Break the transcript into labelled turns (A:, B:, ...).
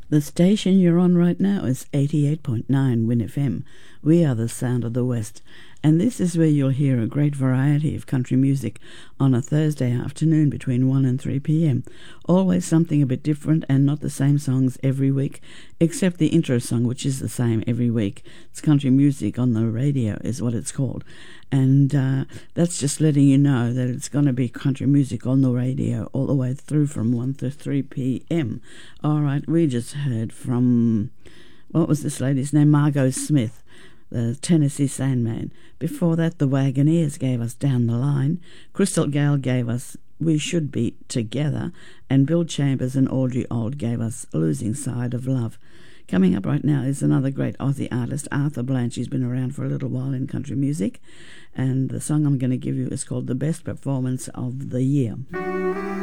A: The station you're on right now is 88.9 Win FM. We are the sound of the West, and this is where you'll hear a great variety of country music on a Thursday afternoon between 1 and 3 p.m. Always something a bit different and not the same songs every week, except the intro song, which is the same every week. It's country music on the radio is what it's called. And that's just letting you know that it's going to be country music on the radio all the way through from 1 to 3 p.m. All right, we just heard from, what was this lady's name? Margot Smith, the Tennessee Sandman. Before that, the Wagoneers gave us Down the Line. Crystal Gale gave us We Should Be Together. And Bill Chambers and Audrey Old gave us Losing Side of Love. Coming up right now is another great Aussie artist, Arthur Blanche. He's been around for a little while in country music, and the song I'm going to give you is called The Best Performance of the Year.